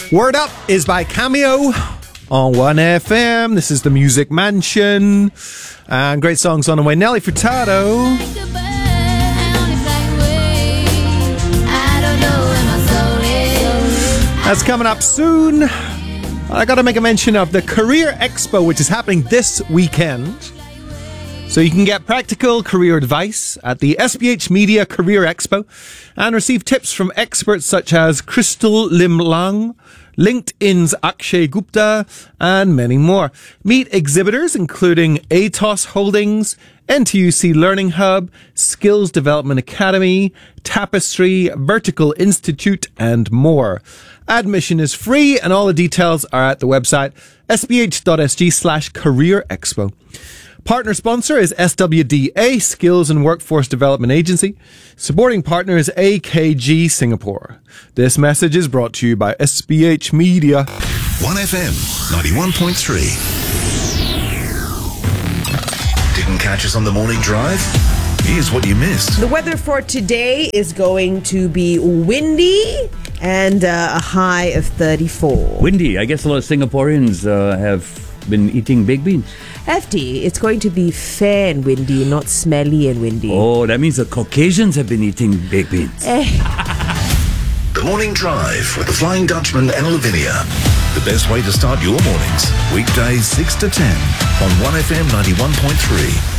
Word Up is by Cameo on 1FM. This is the Music Mansion. And great songs on the way. Nelly Furtado. That's coming up soon. I got to make a mention of the Career Expo, which is happening this weekend. So you can get practical career advice at the SPH Media Career Expo and receive tips from experts such as Crystal Lim Lang, LinkedIn's Akshay Gupta, and many more. Meet exhibitors including ATOS Holdings, NTUC Learning Hub, Skills Development Academy, Tapestry, Vertical Institute, and more. Admission is free and all the details are at the website sph.sg/Career Expo. Partner sponsor is SWDA, Skills and Workforce Development Agency. Supporting partner is AKG Singapore. This message is brought to you by SPH Media. 1FM 91.3. Didn't catch us on the morning drive? Here's what you missed. The weather for today is going to be windy and a high of 34. Windy. I guess a lot of Singaporeans have been eating baked beans. FD, it's going to be fair and windy, not smelly and windy. Oh, that means the Caucasians have been eating baked beans. The Morning Drive with the Flying Dutchman and Lavinia. The best way to start your mornings. Weekdays 6 to 10 on 1FM 91.3.